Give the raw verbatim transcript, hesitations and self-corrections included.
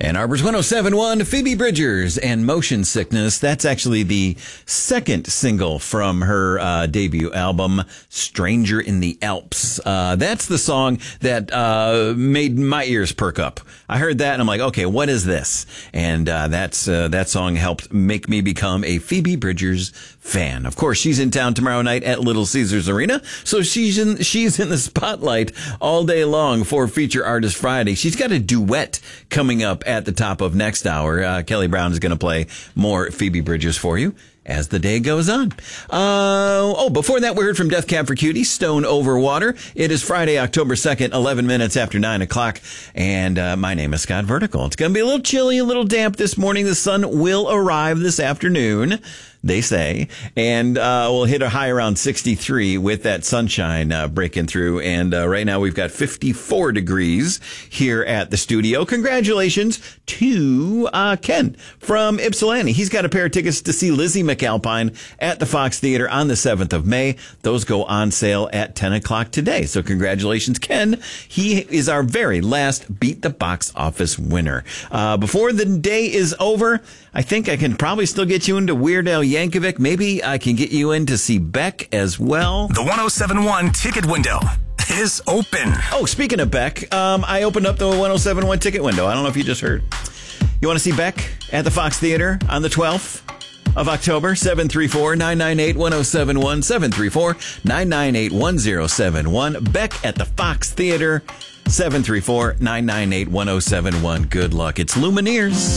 Ann Arbor's one oh seven point one, Phoebe Bridgers and Motion Sickness. That's actually the second single from her uh, debut album, Stranger in the Alps. Uh, that's the song that uh, made my ears perk up. I heard that and I'm like, okay, what is this? And uh, that's uh, that song helped make me become a Phoebe Bridgers fan. Of course, she's in town tomorrow night at Little Caesars Arena, so she's in, she's in the spotlight all day long for Feature Artist Friday. She's got a duet coming up at the top of next hour. Uh, Kelly Brown is going to play more Phoebe Bridgers for you as the day goes on. Uh, oh, before that, we heard from Death Cab for Cutie, Stone Over Water. It is Friday, October second, eleven minutes after nine o'clock, and uh, my name is Scott Vertical. It's going to be a little chilly, a little damp this morning. The sun will arrive this afternoon, they say, and uh, we'll hit a high around sixty-three with that sunshine uh, breaking through. And uh, right now we've got fifty-four degrees here at the studio. Congratulations to uh, Ken from Ypsilanti. He's got a pair of tickets to see Lizzie McAlpine at the Fox Theater on the seventh of May. Those go on sale at ten o'clock today. So congratulations, Ken. He is our very last Beat the Box Office winner. Uh, before the day is over, I think I can probably still get you into Weird Al Yankovic. Maybe I can get you in to see Beck as well. The one oh seven point one ticket window is open. Oh, speaking of Beck, um, I opened up the one oh seven point one ticket window. I don't know if you just heard. You want to see Beck at the Fox Theater on the twelfth of October? seven three four, nine nine eight, one oh seven one, seven three four, nine nine eight, one oh seven one. Beck at the Fox Theater, seven three four, nine nine eight, one oh seven one. Good luck. It's Lumineers.